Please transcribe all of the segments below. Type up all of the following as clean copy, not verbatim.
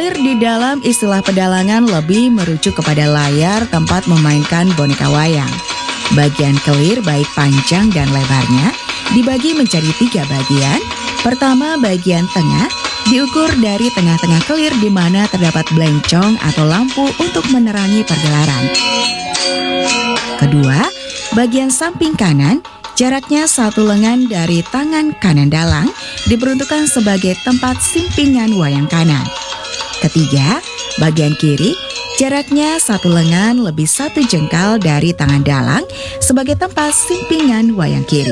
Kelir di dalam istilah pedalangan lebih merujuk kepada layar tempat memainkan boneka wayang. Bagian kelir baik panjang dan lebarnya dibagi menjadi 3 bagian. Pertama, bagian tengah diukur dari tengah-tengah kelir di mana terdapat belencong atau lampu untuk menerangi pergelaran. Kedua, bagian samping kanan jaraknya 1 lengan dari tangan kanan dalang diperuntukkan sebagai tempat simpingan wayang kanan. Ketiga, bagian kiri jaraknya 1 lengan lebih 1 jengkal dari tangan dalang sebagai tempat simpingan wayang kiri.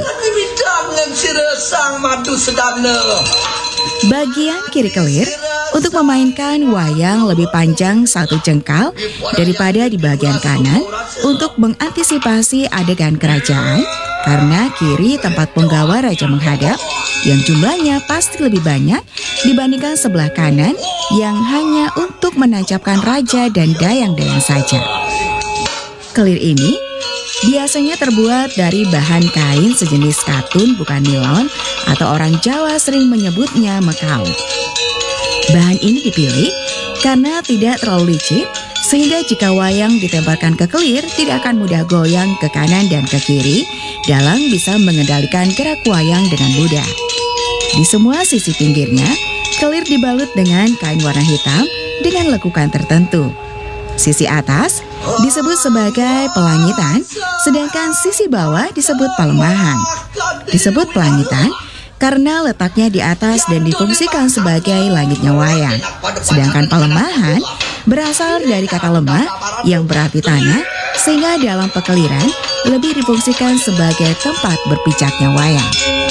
Bagian kiri kelir untuk memainkan wayang lebih panjang 1 jengkal daripada di bagian kanan untuk mengantisipasi adegan kerajaan, karena kiri tempat penggawa raja menghadap yang jumlahnya pasti lebih banyak dibandingkan sebelah kanan yang hanya untuk menancapkan raja dan dayang-dayang saja. Kelir ini biasanya terbuat dari bahan kain sejenis katun bukan nilon atau orang Jawa sering menyebutnya mekau. Bahan ini dipilih karena tidak terlalu licin sehingga jika wayang ditempelkan ke kelir tidak akan mudah goyang ke kanan dan ke kiri. Dalang bisa mengendalikan gerak wayang dengan mudah. Di semua sisi pinggirnya, kelir dibalut dengan kain warna hitam dengan lekukan tertentu. Sisi atas disebut sebagai pelangitan, sedangkan sisi bawah disebut palemahan. Disebut pelangitan karena letaknya di atas dan difungsikan sebagai langitnya wayang. Sedangkan palemahan berasal dari kata lemah yang berarti tanah, sehingga dalam pekeliran lebih difungsikan sebagai tempat berpijaknya wayang.